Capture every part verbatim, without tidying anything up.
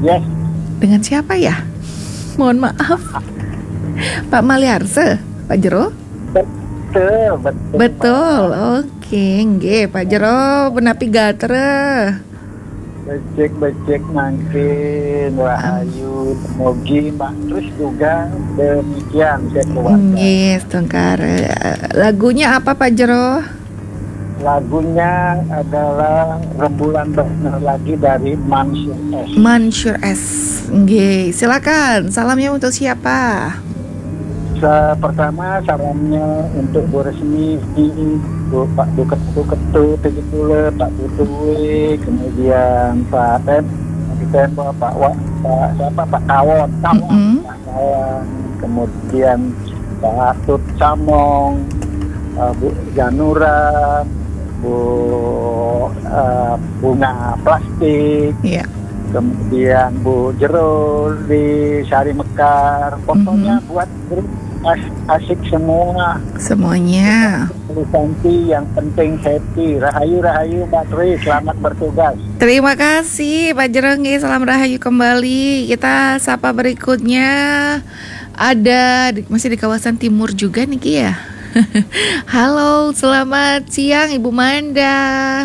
Yes. Dengan siapa ya? Mohon maaf. Pak Maliarse, Pak Jero? Betul, betul. Betul. Oke, nggih, Pak Jero benapi gatre. Becek-becek mangkin Rahayu Mogi Mbak terus juga demikian saya keluarga. Nggih, setengkar. Lagunya apa Pak Jero? Lagunya adalah Rembulan Bener Lagi dari Mansur S. Mansur S. Nggih, silakan. Salamnya untuk siapa? Sa- Pertama salamnya untuk Bu Resmi, Bu Pak Bu Ketu Ketu tujuh puluh, Pak Putui, kemudian Pak Tem, Pak Tempo, Pak Wa, Pak siapa Pak Kawon, Kawon, Mm-mm. Pak Kawon, kemudian Pak Tut Samong, uh, Bu Janura, Bu uh, Bunga Plastik, Iya. kemudian Bu Jero di Sari Mekar, pokoknya Mhm. buat grup as- asik semua. Semuanya. Santi yang penting happy. Rahayu Rahayu Mbak Tri, selamat bertugas. Terima kasih Pak Jero, nggih, salam rahayu kembali. Kita sapa berikutnya. Ada di- masih di kawasan timur juga nih Ki ya. Halo, selamat siang Ibu Manda.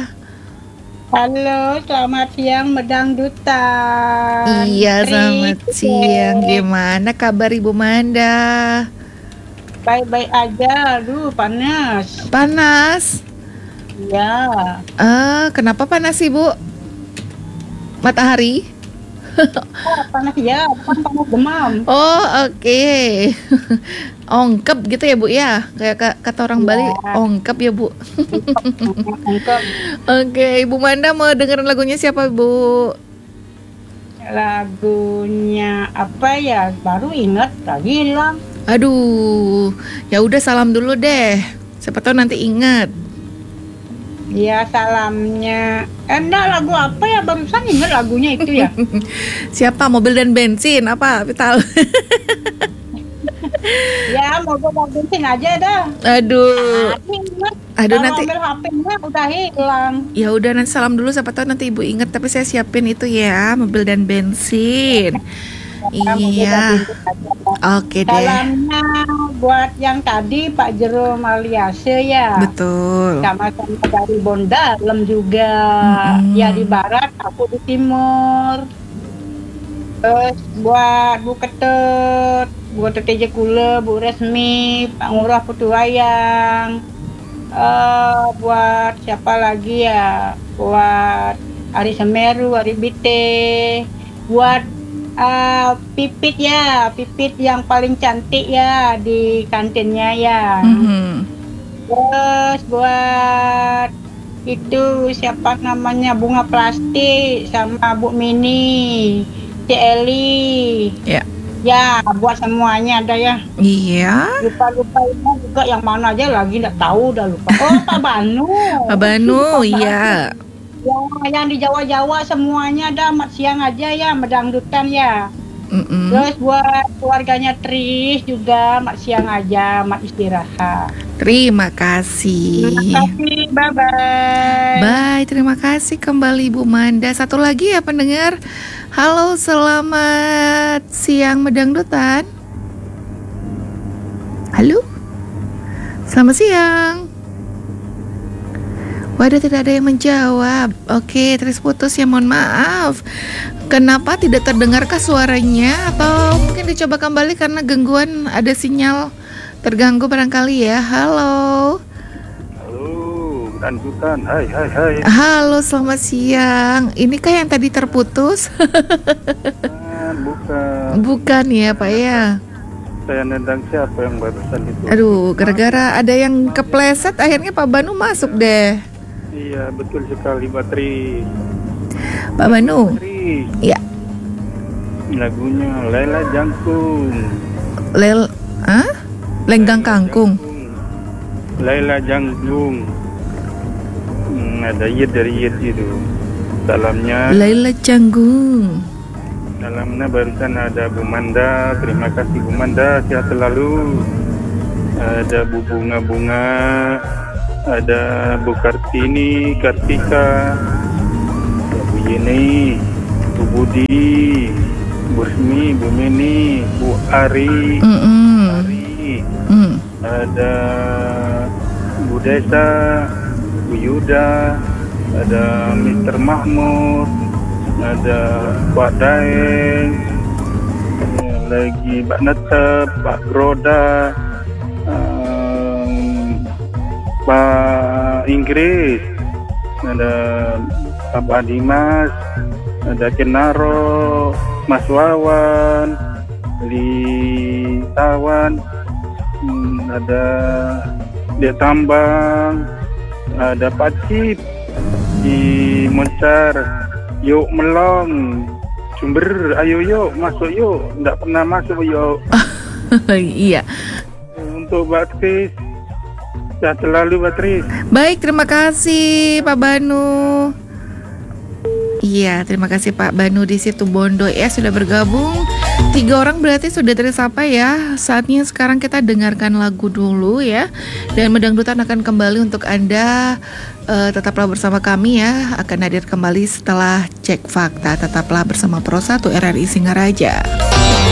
Halo, selamat siang Medangdutan. Iya, Tri, selamat siang. Gimana kabar Ibu Manda? Baik-baik aja, aduh panas. Panas? Ya, Ah, kenapa panas Ibu? Matahari? oh, panas ya, bukan panas demam. Oh, oke. Ongkep gitu ya Bu ya? Kayak ka- kata orang Bali, Ya. ongkep ya Bu. Ungkep Oke, Ibu Manda mau dengerin lagunya siapa Bu? lagunya apa ya? Baru inget, lagi hilang. Aduh, ya udah salam dulu deh. Siapa tahu nanti ingat. Ya salamnya. Eh, enggak, lagu apa ya? Barusan inget lagunya itu ya. Siapa? Mobil dan bensin apa? Tapi tahu. Ya, mau gue bensin aja dah. Aduh. Tapi inget. Aduh Kalau nanti ambil H P-nya udah hilang. ya udah nanti salam dulu siapa tahu nanti Ibu ingat tapi saya siapin itu ya, mobil dan bensin. Iya. Oke deh. Salamnya buat yang tadi Pak Jero Maliase ya. Betul. Sama-sama dari Bondalem juga. Mm-mm. Ya di barat, aku di timur. Terus buat Bu Ketut, Bu Ketut Teja Kula, Bu Resmi, Pak Ngurah Putu Wayang. Eh buat siapa lagi ya? Buat Ari Semeru, Ari Bite. Buat eh, Pipit ya, Pipit yang paling cantik ya di kantinnya ya. Mhm. Terus buat itu siapa namanya Bunga Plastik sama Bu Mini, Si Eli. Ya. Ya, buat semuanya ada ya. Iya. Lupa-lupa ini juga yang mana aja lagi nggak tahu, udah lupa. Oh, Pak Banu. Pak Banu, Pak iya. Ya, yang di Jawa-Jawa semuanya ada, mat siang aja ya, medangdutan ya. Mm-mm. Terus buat keluarganya Tris juga, mat siang aja, mat istirahat. Terima kasih. Terima kasih, bye-bye. Bye, terima kasih kembali Bu Manda. Satu lagi ya pendengar. Halo, selamat siang Medangdutan. Halo. Selamat siang. Waduh, tidak ada yang menjawab. Oke, terus putus ya, mohon maaf. Kenapa tidak terdengarkah suaranya? Atau mungkin dicoba kembali karena gangguan, ada sinyal terganggu barangkali ya. Halo. Halo, Medangdutan. Hai, hai, hai. Halo, selamat siang. Inikah yang tadi terputus? Bukan, bukan. Bukan ya, Pak ya. Saya nendang siapa yang barusan itu? Aduh, gara-gara ada yang kepleset, akhirnya Pak Banu masuk deh. Iya, betul sekali, Batri. Pak Banu. Batri. Iya. Lagunya Lela Jangkung. Lel, ah? Lenggang kangkung. Lela Jangkung. Hmm, ada yed dari yed itu. Dalamnya, Laila Canggung. dalamnya barusan ada Bu Manda. Terima kasih Bu Manda, sehat selalu. Ada Bu Bunga-Bunga. Ada Bu Kartini, Kartika, ada Bu Yeni, Bu Budi, Bu Resmi, Bu Mini, Bu Ari, Mm-mm. Ari, Mm. ada Bu Desa, Bu Yuda, ada Mister Mahmud, ada Pak Daeng, eh, lagi Pak Netep, Pak Groda, um, Pak Inggris, ada Pak Dimas, ada Kenaro, Mas Wawan, Li Tawan, hmm, ada Dia Tambang, ada Pak Cip di Moncar, yuk Melong, Sumber, ayo yuk masuk yuk, nggak pernah masuk yuk. Iya. Untuk Mbak Tris, sehat selalu Mbak Tris. Baik, terima kasih Pak Banu. Iya, terima kasih Pak Banu di situ Bondo ya sudah bergabung. Tiga orang berarti sudah tersapa ya. Saatnya sekarang kita dengarkan lagu dulu ya. Dan Medangdutan akan kembali untuk Anda. uh, Tetaplah bersama kami ya. Akan hadir kembali setelah cek fakta. Tetaplah bersama Pro satu R R I Singaraja.